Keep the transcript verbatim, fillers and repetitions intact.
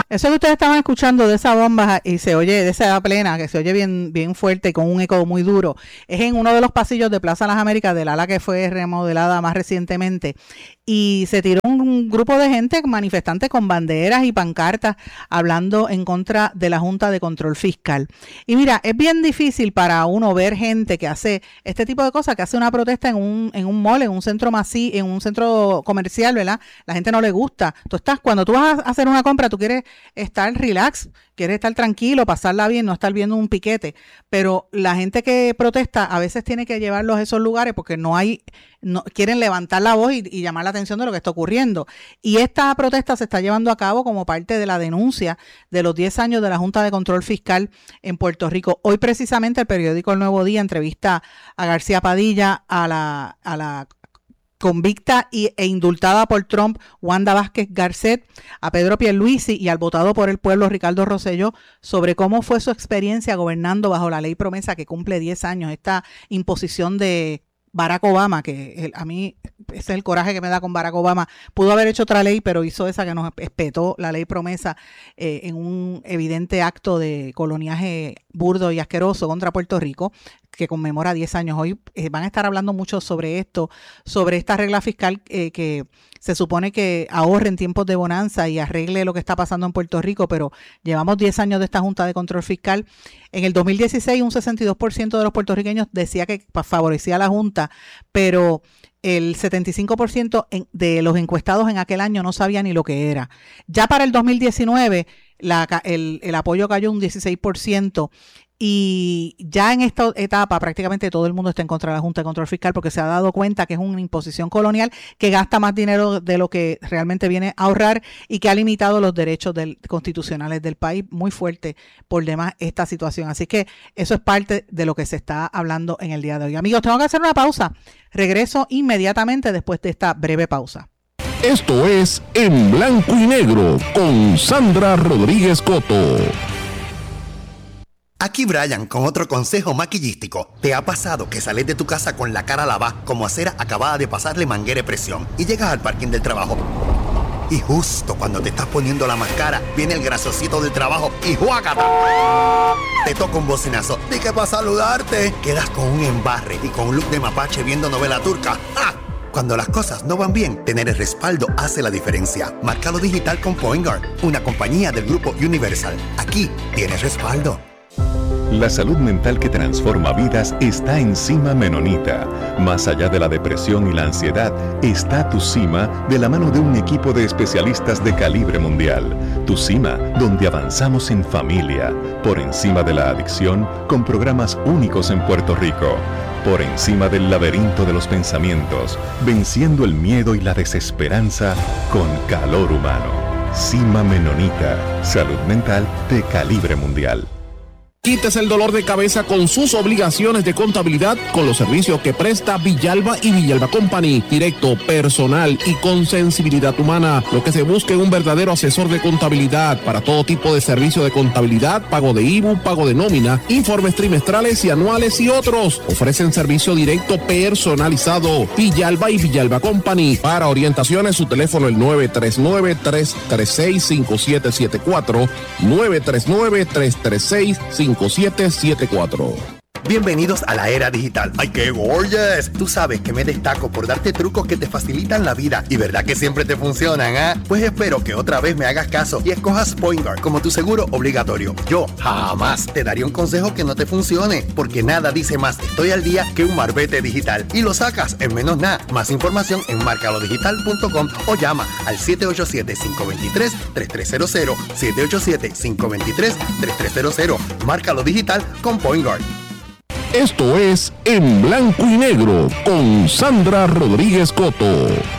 Eso que ustedes estaban escuchando de esa bomba y se oye, de esa plena, que se oye bien, bien fuerte y con un eco muy duro, es en uno de los pasillos de Plaza Las Américas, del ala que fue remodelada más recientemente. Y se tiró un grupo de gente, manifestantes con banderas y pancartas, hablando en contra de la Junta de Control Fiscal. Y mira, es bien difícil para uno ver gente que hace este tipo de cosas, que hace una protesta en un, en un mall, en un centro masivo, en un centro comercial, ¿verdad? La gente no le gusta. Tú estás, cuando tú vas a hacer una compra, tú quieres estar relax, quieres estar tranquilo, pasarla bien, no estar viendo un piquete. Pero la gente que protesta a veces tiene que llevarlos a esos lugares porque no hay, no quieren levantar la voz y, y llamar la atención de lo que está ocurriendo. Y esta protesta se está llevando a cabo como parte de la denuncia de los diez años de la Junta de Control Fiscal en Puerto Rico. Hoy precisamente el periódico El Nuevo Día entrevista a García Padilla, a la, a la convicta y, e indultada por Trump Wanda Vázquez Garcet, a Pedro Pierluisi y al votado por el pueblo Ricardo Rosselló sobre cómo fue su experiencia gobernando bajo la ley promesa que cumple diez años, esta imposición de Barack Obama, que a mí ese es el coraje que me da con Barack Obama. Pudo haber hecho otra ley, pero hizo esa que nos espetó, la ley promesa, eh, en un evidente acto de coloniaje burdo y asqueroso contra Puerto Rico, que conmemora diez años. Hoy eh, van a estar hablando mucho sobre esto, sobre esta regla fiscal eh, que se supone que ahorre en tiempos de bonanza y arregle lo que está pasando en Puerto Rico, pero llevamos diez años de esta Junta de Control Fiscal. En el dos mil dieciséis un sesenta y dos por ciento de los puertorriqueños decía que favorecía a la Junta, pero el setenta y cinco por ciento de los encuestados en aquel año no sabía ni lo que era. Ya para el dos mil diecinueve la, el, el apoyo cayó un dieciséis por ciento. Y ya en esta etapa prácticamente todo el mundo está en contra de la Junta de Control Fiscal porque se ha dado cuenta que es una imposición colonial que gasta más dinero de lo que realmente viene a ahorrar y que ha limitado los derechos del, constitucionales del país. Muy fuerte por demás esta situación. Así que eso es parte de lo que se está hablando en el día de hoy. Amigos, tengo que hacer una pausa. Regreso inmediatamente después de esta breve pausa. Esto es En Blanco y Negro con Sandra Rodríguez Coto. Aquí Brian con otro consejo maquillístico. ¿Te ha pasado que sales de tu casa con la cara lavada como acera acabada de pasarle manguera de presión y llegas al parking del trabajo? Y justo cuando te estás poniendo la máscara, viene el grasosito del trabajo y ¡juácata! Te toca un bocinazo. ¿De qué para saludarte? Quedas con un embarre y con un look de mapache viendo novela turca. ¡Ah! Cuando las cosas no van bien, tener el respaldo hace la diferencia. Márcalo digital con PointGuard, una compañía del grupo Universal. Aquí tienes respaldo. La salud mental que transforma vidas está en Cima Menonita. Más allá de la depresión y la ansiedad, está Tu Cima de la mano de un equipo de especialistas de calibre mundial. Tu Cima, donde avanzamos en familia, por encima de la adicción, con programas únicos en Puerto Rico. Por encima del laberinto de los pensamientos, venciendo el miedo y la desesperanza con calor humano. Cima Menonita, salud mental de calibre mundial. Quítese el dolor de cabeza con sus obligaciones de contabilidad con los servicios que presta Villalba y Villalba Company. Directo, personal y con sensibilidad humana. Lo que se busca es un verdadero asesor de contabilidad para todo tipo de servicio de contabilidad, pago de I B U, pago de nómina, informes trimestrales y anuales y otros. Ofrecen servicio directo personalizado. Villalba y Villalba Company. Para orientaciones, su teléfono el nueve tres nueve, tres tres seis, cinco siete siete cuatro, nueve tres nueve, tres tres seis, cinco siete siete cuatro. Bienvenidos a la era digital. ¡Ay, qué gorgeous! Tú sabes que me destaco por darte trucos que te facilitan la vida. Y verdad que siempre te funcionan, ¿ah? ¿eh? Pues espero que otra vez me hagas caso y escojas PointGuard como tu seguro obligatorio. Yo jamás te daría un consejo que no te funcione, porque nada dice más estoy al día que un marbete digital. Y lo sacas en menos nada. Más información en marcalo digital punto com o llama al siete ocho siete, cinco dos tres, tres tres cero cero, siete ocho siete, cinco dos tres, tres tres cero cero. Márcalo digital con PointGuard. Esto es En Blanco y Negro con Sandra Rodríguez Coto.